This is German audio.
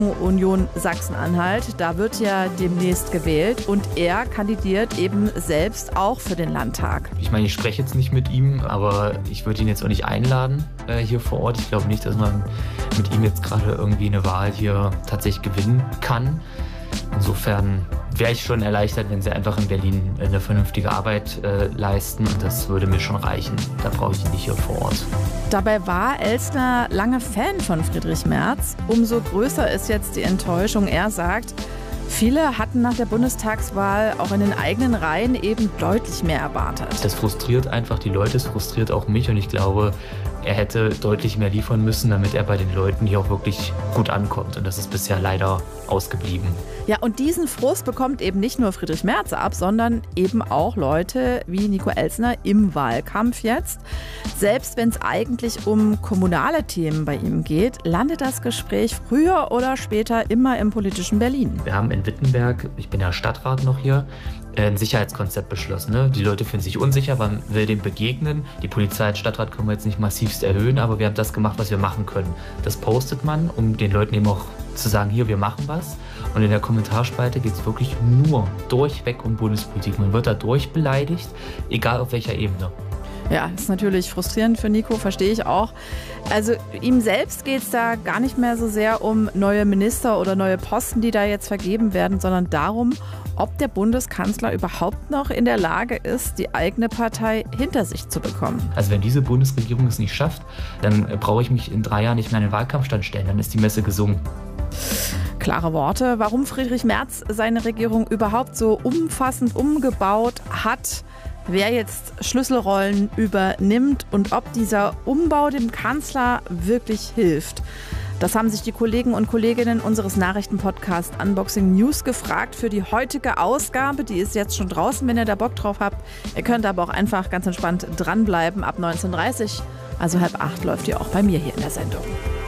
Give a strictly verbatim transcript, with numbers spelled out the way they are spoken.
Union Sachsen-Anhalt, da wird ja demnächst gewählt und er kandidiert eben selbst auch für den Landtag. Ich meine, ich spreche jetzt nicht mit ihm, aber ich würde ihn jetzt auch nicht einladen äh, hier vor Ort. Ich glaube nicht, dass man mit ihm jetzt gerade irgendwie eine Wahl hier tatsächlich gewinnen kann. Insofern wäre ich schon erleichtert, wenn sie einfach in Berlin eine vernünftige Arbeit äh, leisten. Und das würde mir schon reichen. Da brauche ich ihn nicht hier vor Ort. Dabei war Elstner lange Fan von Friedrich Merz. Umso größer ist jetzt die Enttäuschung. Er sagt, viele hatten nach der Bundestagswahl auch in den eigenen Reihen eben deutlich mehr erwartet. Das frustriert einfach die Leute, es frustriert auch mich. Und ich glaube, er hätte deutlich mehr liefern müssen, damit er bei den Leuten hier auch wirklich gut ankommt. Und das ist bisher leider ausgeblieben. Ja, und diesen Frust bekommt eben nicht nur Friedrich Merz ab, sondern eben auch Leute wie Nico Elstner im Wahlkampf jetzt. Selbst wenn es eigentlich um kommunale Themen bei ihm geht, landet das Gespräch früher oder später immer im politischen Berlin. Wir haben in Wittenberg, ich bin ja Stadtrat noch hier, ein Sicherheitskonzept beschlossen. Ne? Die Leute fühlen sich unsicher, man will dem begegnen. Die Polizei als Stadtrat können wir jetzt nicht massivst erhöhen, aber wir haben das gemacht, was wir machen können. Das postet man, um den Leuten eben auch zu sagen, hier, wir machen was. Und in der Kommentarspalte geht es wirklich nur durchweg um Bundespolitik. Man wird da durchbeleidigt, egal auf welcher Ebene. Ja, ist natürlich frustrierend für Nico, verstehe ich auch. Also ihm selbst geht es da gar nicht mehr so sehr um neue Minister oder neue Posten, die da jetzt vergeben werden, sondern darum, ob der Bundeskanzler überhaupt noch in der Lage ist, die eigene Partei hinter sich zu bekommen. Also wenn diese Bundesregierung es nicht schafft, dann brauche ich mich in drei Jahren nicht mehr an den Wahlkampfstand stellen, dann ist die Messe gesungen. Klare Worte. Warum Friedrich Merz seine Regierung überhaupt so umfassend umgebaut hat, wer jetzt Schlüsselrollen übernimmt und ob dieser Umbau dem Kanzler wirklich hilft. Das haben sich die Kollegen und Kolleginnen unseres Nachrichtenpodcasts Unboxing News gefragt für die heutige Ausgabe. Die ist jetzt schon draußen, wenn ihr da Bock drauf habt. Ihr könnt aber auch einfach ganz entspannt dranbleiben ab neunzehn Uhr dreißig. Also halb acht läuft die auch bei mir hier in der Sendung.